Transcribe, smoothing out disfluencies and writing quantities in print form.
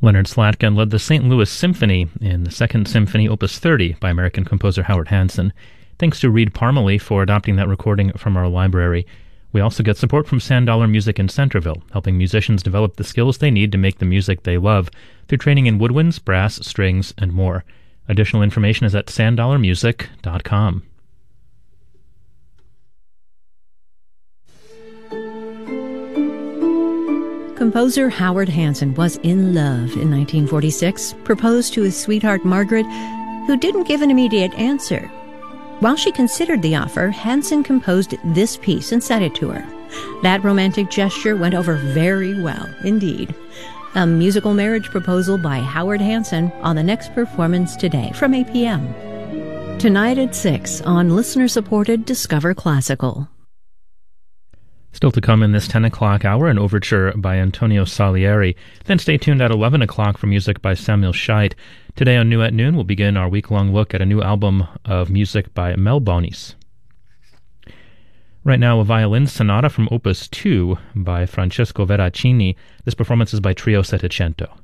Leonard Slatkin led the St. Louis Symphony in the Second Symphony, Opus 30, by American composer Howard Hanson. Thanks to Reed Parmalee for adopting that recording from our library. We also get support from Sand Music in Centerville, helping musicians develop the skills they need to make the music they love through training in woodwinds, brass, strings, and more. Additional information is at sanddollarmusic.com. Composer Howard Hanson was in love in 1946, proposed to his sweetheart Margaret, who didn't give an immediate answer. While she considered the offer, Hanson composed this piece and sent it to her. That romantic gesture went over very well indeed. A musical marriage proposal by Howard Hanson on the next performance today from 8 p.m. Tonight at 6 on listener-supported Discover Classical. Still to come in this 10 o'clock hour, an overture by Antonio Salieri. Then stay tuned at 11 o'clock for music by Samuel Scheidt. Today on New at Noon, we'll begin our week-long look at a new album of music by Mel Bonis. Right now, a violin sonata from Opus 2 by Francesco Veracini. This performance is by Trio Settecento.